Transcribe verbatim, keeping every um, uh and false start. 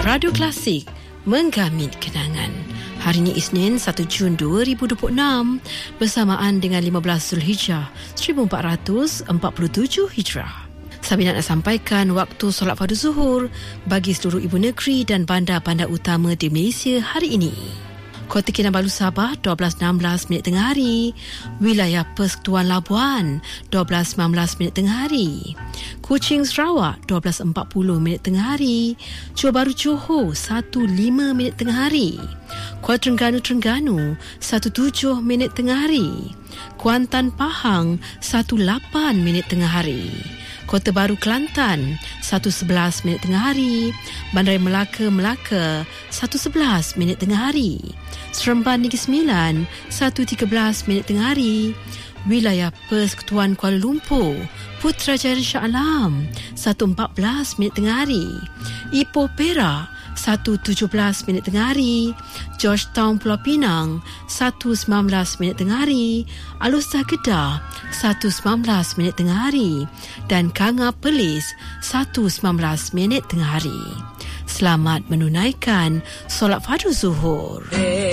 Radio Klasik, menggamit kenangan. Hari ini Isnin satu Jun dua ribu dua puluh enam bersamaan dengan lima belas Zulhijjah seribu empat ratus empat puluh tujuh Hijrah. Sabina nak sampaikan waktu solat fardu zuhur bagi seluruh ibu negeri dan bandar-bandar utama di Malaysia hari ini. Kota Kinabalu Sabah dua belas enam belas minit tengah hari, wilayah Persekutuan Labuan dua belas sembilan belas minit tengah hari, Kuching Sarawak dua belas empat puluh minit tengah hari, Johor Bahru Johor satu lima minit tengah hari, Kuala Terengganu Terengganu satu tujuh minit tengah hari, Kuantan Pahang satu lapan minit tengah hari, Kota Baru Kelantan satu sebelas minit tengah hari, Bandaraya Melaka Melaka satu sebelas minit tengah hari, Seremban Negeri Sembilan satu tiga belas minit tengah hari, wilayah Persekutuan Kuala Lumpur Putrajaya Shah Alam satu empat belas minit tengah hari, Ipoh Perak satu tujuh belas minit tengah hari, Georgetown Pulau Pinang satu sembilan belas minit tengah hari, Alustar Kedah satu sembilan belas minit tengah hari dan Kanga Perlis satu sembilan belas minit tengah hari. Selamat menunaikan solat fardu zuhur.